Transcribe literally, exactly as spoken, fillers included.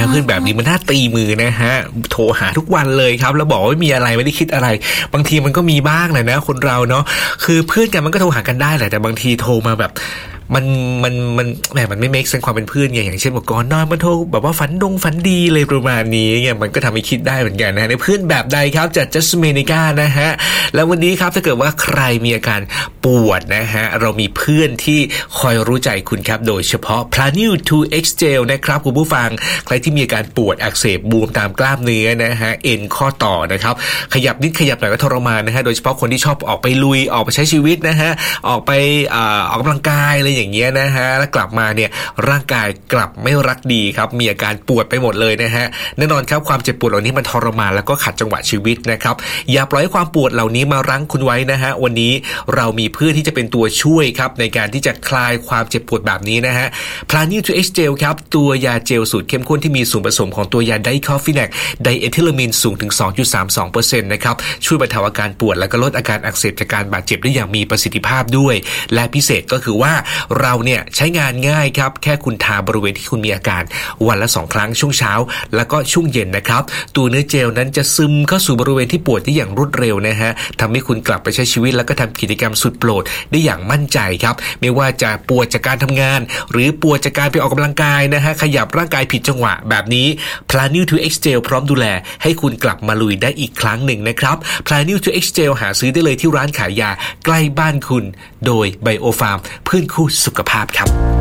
นะเพื่อนแบบนี้มันน่าตีมือนะฮะโทรหาทุกวันเลยครับแล้วบอกว่าไม่มีอะไรไม่ได้คิดอะไรบางทีมันก็มีบ้างแหละนะคนเราเนาะคือเพื่อนกันมันก็โทรหากันได้แหละแต่บางทีโทรมาแบบมันมันมันแหมมันไม่เมคเซนส์ความเป็นเพื่อนไงอย่างเช่นบอกก่อนนอนมาโทรแบบว่าฝันดงฝันดีเลยประมาณนี้ไงมันก็ทำให้คิดได้เหมือนกันนะในเพื่อนแบบใดครับจากจัสเมนิก้านะฮะแล้ววันนี้ครับถ้าเกิดว่าใครมีอาการปวดนะฮะเรามีเพื่อนที่คอยรู้ใจคุณครับโดยเฉพาะ Planew ทู เอ็กซ์ Gel นะครับคุณผู้ฟังใครที่มีอาการปวดอักเสบบวมตามกล้ามเนื้อนะฮะเอ็นข้อต่อนะครับขยับนิดขยับหน่อยก็ทรมานนะฮะโดยเฉพาะคนที่ชอบออกไปลุยออกไปใช้ชีวิตนะฮะออกไปอ่าออกกำลังกายอะไรอย่างเงี้ยนะฮะแล้วกลับมาเนี่ยร่างกายกลับไม่รักดีครับมีอาการปวดไปหมดเลยนะฮะแน่นอนครับความเจ็บปวดเหล่านี้มันทรมานแล้วก็ขัดจังหวะชีวิตนะครับอย่าปล่อยให้ความปวดเหล่านี้มารั้งคุณไว้นะฮะวันนี้เรามีเพื่อที่จะเป็นตัวช่วยครับในการที่จะคลายความเจ็บปวดแบบนี้นะฮะ Planew ทู เอ็กซ์ Gel ครับตัวยาเจลสูตรเข้มข้นที่มีส่วนผสมของตัวยาไดคอฟฟิแนกไดเอทิลามีนสูงถึง สองจุดสามสองเปอร์เซ็นต์ นะครับช่วยบรรเทาอาการปวดและก็ลดอาการอักเสบจากการบาดเจ็บได้อย่างมีประสิทธิภาพด้วยและพิเศษก็คือว่าเราเนี่ยใช้งานง่ายครับแค่คุณทาบริเวณที่คุณมีอาการวันละสองครั้งช่วงเช้าแล้วก็ช่วงเย็นนะครับตัวเนื้อเจลนั้นจะซึมเข้าสู่บริเวณที่ปวดได้อย่างรวดเร็วนะฮะทำให้คุณกลับไปใช้ชีวิตแล้วก็ทำกิจกรรมสุดโปรดได้อย่างมั่นใจครับไม่ว่าจะปวดจากการทำงานหรือปวดจากการไปออกกำลังกายนะฮะขยับร่างกายผิดจังหวะแบบนี้ Planew ทู เอ็กซ์ Gel พร้อมดูแลให้คุณกลับมาลุยได้อีกครั้งหนึ่งนะครับ Planew ทู เอ็กซ์ Gel หาซื้อได้เลยที่ร้านขายยาใกล้บ้านคุณโดย Biofarm เพื่อนคู่สุขภาพครับ